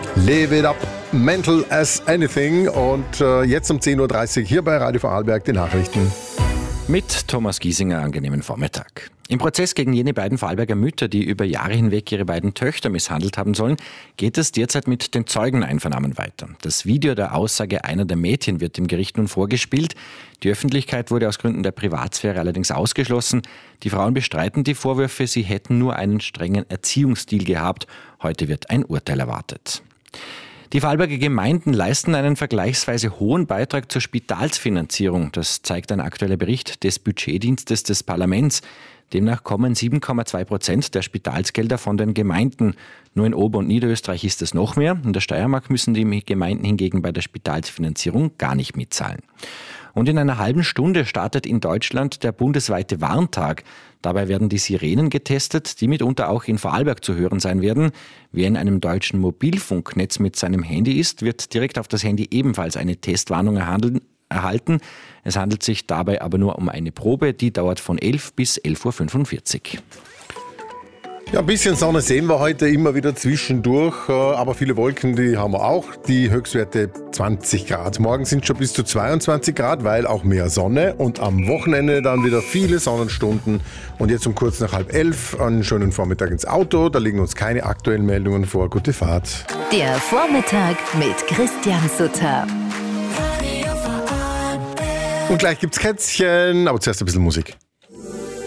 Live it up, mental as anything. Und jetzt um 10.30 Uhr hier bei Radio Vorarlberg die Nachrichten. Mit Thomas Giesinger, angenehmen Vormittag. Im Prozess gegen jene beiden Vorarlberger Mütter, die über Jahre hinweg ihre beiden Töchter misshandelt haben sollen, geht es derzeit mit den Zeugeneinvernahmen weiter. Das Video der Aussage einer der Mädchen wird dem Gericht nun vorgespielt. Die Öffentlichkeit wurde aus Gründen der Privatsphäre allerdings ausgeschlossen. Die Frauen bestreiten die Vorwürfe, sie hätten nur einen strengen Erziehungsstil gehabt. Heute wird ein Urteil erwartet. Die Vorarlberger Gemeinden leisten einen vergleichsweise hohen Beitrag zur Spitalsfinanzierung. Das zeigt ein aktueller Bericht des Budgetdienstes des Parlaments. Demnach kommen 7,2% der Spitalsgelder von den Gemeinden. Nur in Ober- und Niederösterreich ist es noch mehr. In der Steiermark müssen die Gemeinden hingegen bei der Spitalsfinanzierung gar nicht mitzahlen. Und in einer halben Stunde startet in Deutschland der bundesweite Warntag. Dabei werden die Sirenen getestet, die mitunter auch in Vorarlberg zu hören sein werden. Wer in einem deutschen Mobilfunknetz mit seinem Handy ist, wird direkt auf das Handy ebenfalls eine Testwarnung erhalten. Es handelt sich dabei aber nur um eine Probe, die dauert von 11 bis 11.45 Uhr. Ja, ein bisschen Sonne sehen wir heute immer wieder zwischendurch, aber viele Wolken, die haben wir auch. Die Höchstwerte 20 Grad. Morgen sind schon bis zu 22 Grad, weil auch mehr Sonne. Und am Wochenende dann wieder viele Sonnenstunden. Und jetzt um kurz nach 10:30 einen schönen Vormittag ins Auto. Da liegen uns keine aktuellen Meldungen vor. Gute Fahrt. Der Vormittag mit Christian Sutter. Und gleich gibt's Kätzchen, aber zuerst ein bisschen Musik.